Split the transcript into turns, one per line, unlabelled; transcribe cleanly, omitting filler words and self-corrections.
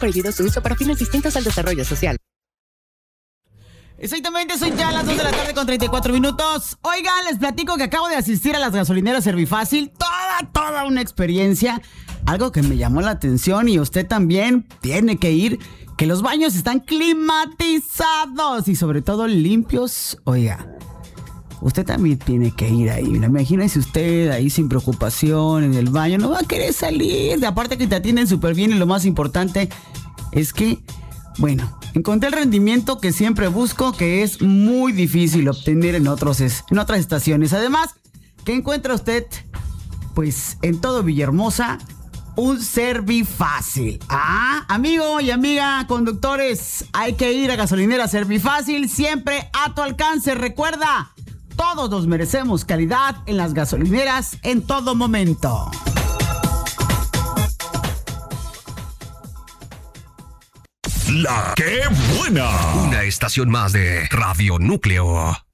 Prohibido su uso para fines distintos al desarrollo social.
Exactamente, son ya las 2 de la tarde con 34 minutos. Oigan, les platico que acabo de asistir a las gasolineras Servifácil. Toda una experiencia. Algo que me llamó la atención y usted también tiene que ir. Que los baños están climatizados y sobre todo limpios. Oiga, usted también tiene que ir ahí. Imagínese usted ahí sin preocupación en el baño. No va a querer salir. Aparte que te atienden súper bien y lo más importante es que, bueno, encontré el rendimiento que siempre busco, que es muy difícil obtener en otras estaciones. Además, ¿qué encuentra usted? Pues en todo Villahermosa, un Servifácil. Amigo y amiga conductores, hay que ir a gasolinera Servifácil, siempre a tu alcance. Recuerda, todos nos merecemos calidad en las gasolineras en todo momento.
La ¡Qué buena! Una estación más de Radio Núcleo.